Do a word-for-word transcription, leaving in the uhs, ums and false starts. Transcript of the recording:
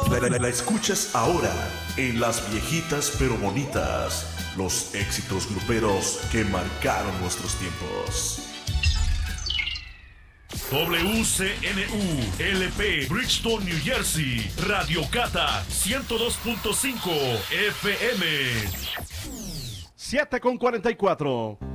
La, la- la escuchas ahora en Las Viejitas pero Bonitas, los éxitos gruperos que marcaron nuestros tiempos. W C N U L P Bridgeton, New Jersey, Radio Cata ciento dos punto cinco F M. siete con cuarenta y cuatro.